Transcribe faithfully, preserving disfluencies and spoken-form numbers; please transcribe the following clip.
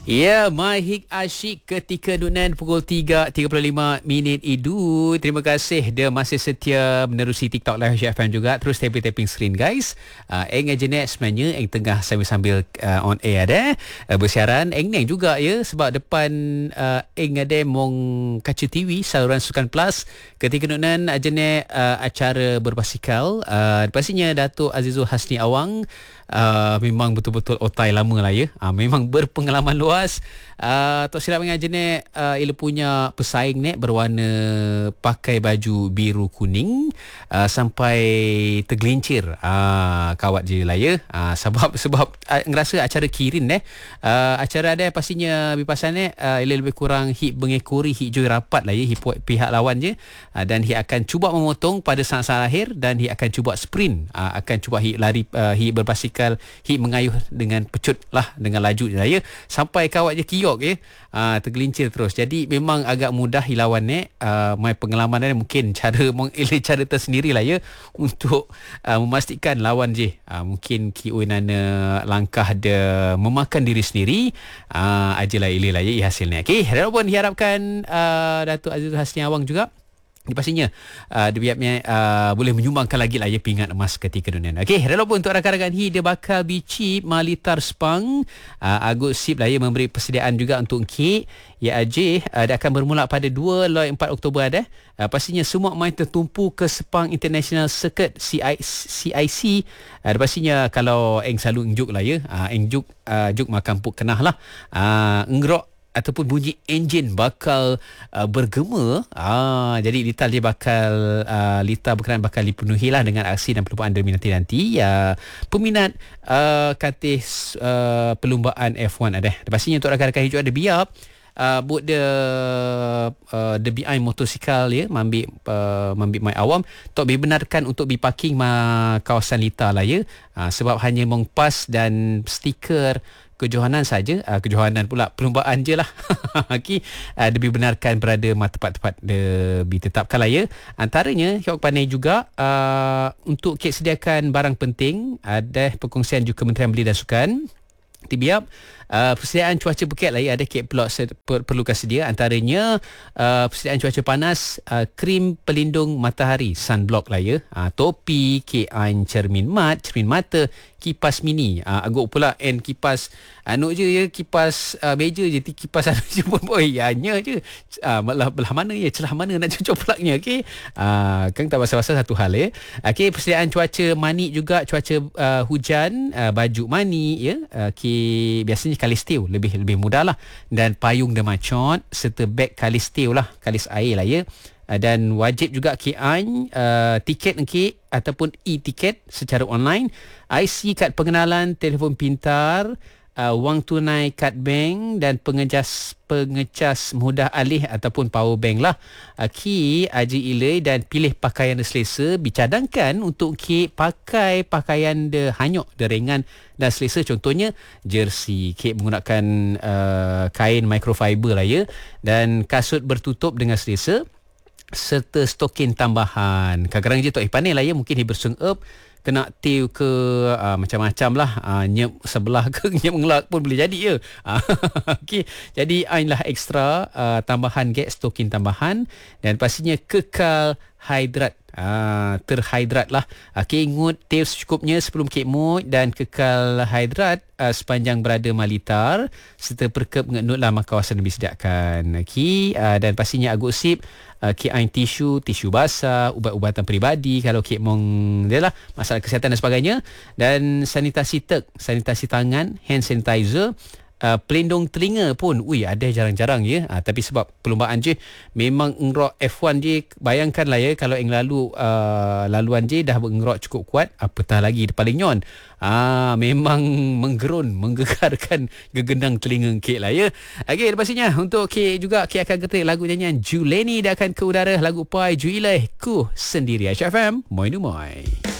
Ya, My Hik Asyik ketika Nunan pukul tiga tiga puluh lima minit Idu. Terima kasih dia masih setia menerusi TikTok Live H F M juga. Terus tapping-tapping screen guys. Uh, Eng Ajenet sebenarnya Eng tengah sambil-sambil uh, on air ada uh, bersiaran. Eng Neng juga ya sebab depan uh, Eng ada mong kaca T V saluran Sukan Plus. Ketika Nunan Ajenet uh, acara berbasikal. Uh, pastinya Datuk Azizul Hasni Awang uh, memang betul-betul otai lama lah ya. Uh, memang berpengalaman luas. Uh, Tok silap dengan jenis uh, ia punya pesaing ni berwarna pakai baju biru kuning uh, sampai tergelincir uh, kawat je lah ya. Uh, sebab sebab uh, ngerasa acara kirin eh uh, acara ada pastinya bipasan ni uh, ia lebih kurang hit mengekori hit joy rapat lah ya hit pihak lawan je uh, dan hit akan cuba memotong pada saat-saat akhir dan hit akan cuba sprint uh, akan cuba hit lari uh, hit berbasikal hit mengayuh dengan pecut lah dengan laju je lah ya sampai kawat je kiok ya uh, tergelincir terus. Jadi memang agak mudah hilawan ni uh, my pengalaman ni mungkin cara mengelak cara tersendiri lah ya untuk uh, memastikan lawan je uh, mungkin kioi nana langkah dia memakan diri sendiri uh, ajalah ilih lah ya hasilnya. Okey, walaupun diharapkan uh, Datuk Azizul Hasni Awang juga Ini pastinya uh, dia biarnya uh, boleh menyumbangkan lagi lah ya pingat emas ketika dunia. Okey, walaupun untuk rakan-rakan hi dia bakal bicip Malitar Sepang uh, Agus Sip lah ya memberi persediaan juga untuk kek ya Aj uh, dia akan bermula pada dua hingga empat Oktober ada. Uh, pastinya semua main tertumpu ke Sepang International Circuit C I C. Uh, pastinya kalau eng selalu engjuk lah ya. Uh, engjuk uh, juk makan puk kenah lah. Uh, engrok ataupun bunyi enjin bakal uh, bergema. Ah, jadi Lita dia bakal uh, Lita berkenaan bakal dipenuhi lah dengan aksi dan perlumbaan diminati nanti. Uh, peminat uh, katih uh, perlumbaan F satu ada. Pastinya untuk rakan-rakan hijau ada biap. Uh, buat dia uh, the B I motosikal ya mambil uh, mambil mai awam tok dibenarkan untuk diparking ma kawasan Lita lah ya. Uh, sebab hanya mengpas dan stiker kejohanan saja, uh, kejohanan pula perlumbaan je lah. Okey, uh, dia dibenarkan berada ma tempat-tempat dia ditetapkan lah ya. Antaranya Hyok Panai juga uh, untuk kek sediakan barang penting ada perkongsian juga Kementerian Belia dan Sukan. Tibiap uh, persediaan cuaca pekat lah ya ada kek pelok per, perlukan sedia antaranya uh, persediaan cuaca panas uh, krim pelindung matahari sunblock lah ya uh, topi kek ain cermin mat cermin mata kipas mini uh, agak pula and kipas anu je ya kipas uh, meja je kipas anu je pun boy hanya je uh, belah, belah mana ya celah mana nak cocok plugnya okey uh, kan tak pasal-pasal satu hal ya okey persediaan cuaca mani juga cuaca uh, hujan uh, baju mani ya okey biasanya kalis teo lebih lebih mudah lah dan payung demacot serta beg kalis teo lah kalis air lah ya. Uh, dan wajib juga K I uh, tiket engki ataupun e-tiket secara online, I C kad pengenalan, telefon pintar, uh, wang tunai kad bank dan pengecas pengecas mudah alih ataupun power bank lah. Uh, ki aji ilai dan pilih pakaian yang selesa dicadangkan untuk ki pakai pakaian de hanyok de ringan dan selesa contohnya jersey ki menggunakan uh, kain microfiber lah ya dan kasut bertutup dengan selesa serta stokin tambahan. Kadang-kadang je Tok Ipanel lah ya mungkin dia berseng-up kena tiu ke uh, macam-macam lah uh, nyep sebelah ke nyep ngelak pun boleh jadi ya. Uh, Okey, jadi ainlah ekstra uh, tambahan get stokin tambahan dan pastinya kekal hidrat. Ah, terhidrat lah. Okey, ingut tiu secukupnya sebelum kek mood dan kekal hidrat uh, sepanjang berada Malitar serta perkep ngenut lah kawasan yang disediakan. Okey, uh, dan pastinya Agus Sip uh, kek ain tisu, tisu basah, ubat-ubatan peribadi kalau kek mong dia lah masalah kesihatan dan sebagainya dan sanitasi tek, sanitasi tangan, hand sanitizer. Uh, pelindung telinga pun ui ada jarang-jarang ya uh, tapi sebab perlumbaan je memang engrok F satu je bayangkanlah ya kalau yang lalu uh, laluan je dah engrok cukup kuat apatah lagi dia paling nyon uh, memang menggerun menggegarkan gegendang telinga kek lah ya. Okey, pastinya untuk kek juga kek akan ketik lagu nyanyian Juleni dia akan ke udara lagu Pai Juilai ku sendiri H F M Moi Nu Moi.